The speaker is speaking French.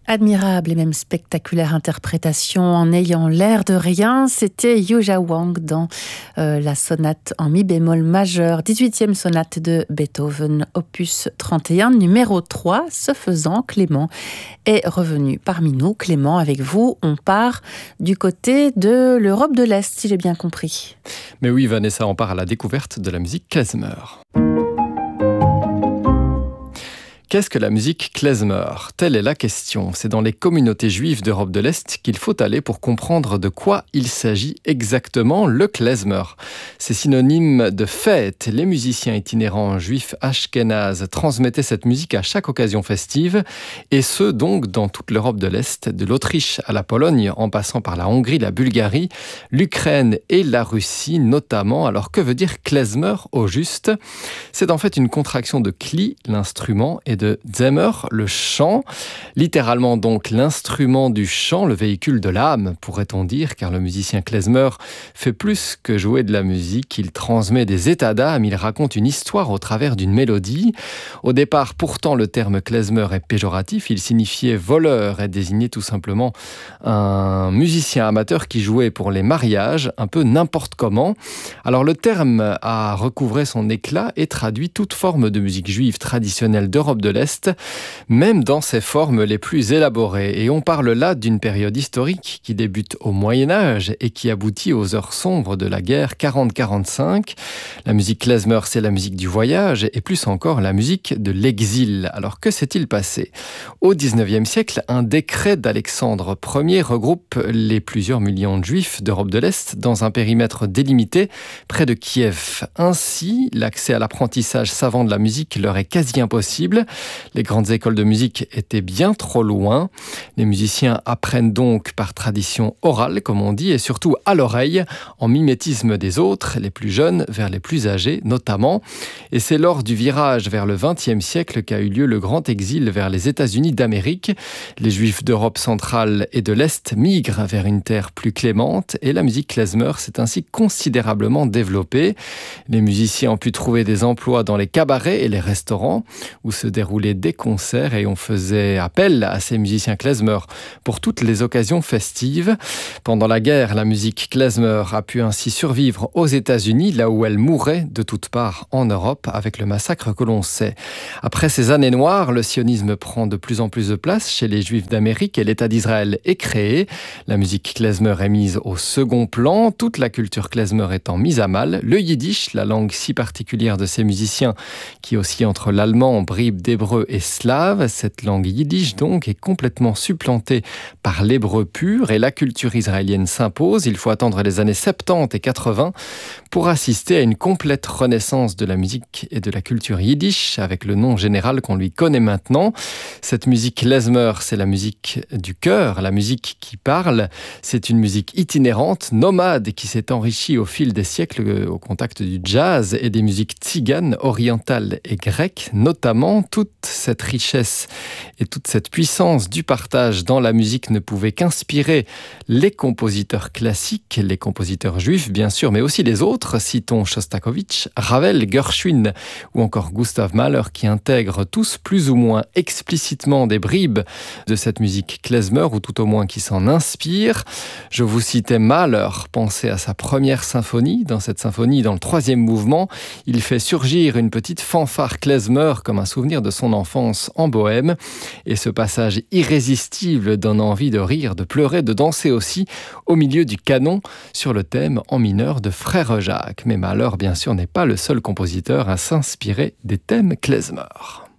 Admirable et même spectaculaire interprétation en ayant l'air de rien, c'était Yuja Wang dans la sonate en mi bémol majeur, 18e sonate de Beethoven, opus 31, numéro 3. Ce faisant, Clément est revenu parmi nous. Clément, avec vous, on part du côté de l'Europe de l'Est, si j'ai bien compris. Mais oui, Vanessa, on part à la découverte de la musique klezmer. Qu'est-ce que la musique klezmer ? Telle est la question. C'est dans les communautés juives d'Europe de l'Est qu'il faut aller pour comprendre de quoi il s'agit exactement, le klezmer. C'est synonyme de fête. Les musiciens itinérants juifs ashkénazes transmettaient cette musique à chaque occasion festive, et ce donc dans toute l'Europe de l'Est, de l'Autriche à la Pologne, en passant par la Hongrie, la Bulgarie, l'Ukraine et la Russie notamment. Alors que veut dire klezmer au juste ? C'est en fait une contraction de kli, l'instrument, et de Zemer, le chant, littéralement donc l'instrument du chant, le véhicule de l'âme, pourrait-on dire, car le musicien klezmer fait plus que jouer de la musique, il transmet des états d'âme, il raconte une histoire au travers d'une mélodie. Au départ, pourtant, le terme klezmer est péjoratif, il signifiait voleur et désignait tout simplement un musicien amateur qui jouait pour les mariages, un peu n'importe comment. Alors le terme a recouvré son éclat et traduit toute forme de musique juive traditionnelle d'Europe de l'Est, même dans ses formes les plus élaborées. Et on parle là d'une période historique qui débute au Moyen-Âge et qui aboutit aux heures sombres de la guerre 40-45. La musique klezmer, c'est la musique du voyage et plus encore la musique de l'exil. Alors que s'est-il passé ? Au XIXe siècle, un décret d'Alexandre Ier regroupe les plusieurs millions de juifs d'Europe de l'Est dans un périmètre délimité près de Kiev. Ainsi, l'accès à l'apprentissage savant de la musique leur est quasi impossible. Les grandes écoles de musique étaient bien trop loin. Les musiciens apprennent donc par tradition orale, comme on dit, et surtout à l'oreille, en mimétisme des autres, les plus jeunes vers les plus âgés notamment. Et c'est lors du virage vers le XXe siècle qu'a eu lieu le grand exil vers les États-Unis d'Amérique. Les Juifs d'Europe centrale et de l'Est migrent vers une terre plus clémente et la musique klezmer s'est ainsi considérablement développée. Les musiciens ont pu trouver des emplois dans les cabarets et les restaurants où se déroulaient des concerts et on faisait appel à ces musiciens klezmer pour toutes les occasions festives. Pendant la guerre, la musique klezmer a pu ainsi survivre aux États-Unis, là où elle mourait de toutes parts en Europe avec le massacre que l'on sait. Après ces années noires, le sionisme prend de plus en plus de place chez les Juifs d'Amérique et l'État d'Israël est créé. La musique klezmer est mise au second plan, toute la culture klezmer étant mise à mal. Le yiddish, la langue si particulière de ces musiciens qui oscille entre l'allemand, bribe d'hébreu et slave, cette langue yiddish donc est complètement supplantée par l'hébreu pur et la culture israélienne s'impose. Il faut attendre les années 70 et 80 pour assister à une complète renaissance de la musique et de la culture yiddish avec le nom général qu'on lui connaît maintenant. Cette musique klezmer, c'est la musique du cœur, la musique qui parle. C'est une musique itinérante, nomade, qui s'est enrichie au fil des siècles au contact du jazz et des musiques tziganes, orientales et grecques notamment. Toute cette richesse et toute cette puissance du partage dans la musique ne pouvaient qu'inspirer les compositeurs classiques, les compositeurs juifs bien sûr, mais aussi les autres. Citons Shostakovich, Ravel, Gershwin ou encore Gustav Mahler qui intègrent tous plus ou moins explicitement des bribes de cette musique klezmer ou tout au moins qui s'en inspirent. Je vous citais Mahler, pensez à sa première symphonie. Dans cette symphonie, dans le 3e mouvement, il fait surgir une petite fanfare klezmer comme un souvenir de son enfance en Bohème. Et ce passage irrésistible donne envie de rire, de pleurer, de danser aussi au milieu du canon sur le thème en mineur de Frère Jacques. Mais Mahler, bien sûr, n'est pas le seul compositeur à s'inspirer des thèmes klezmer.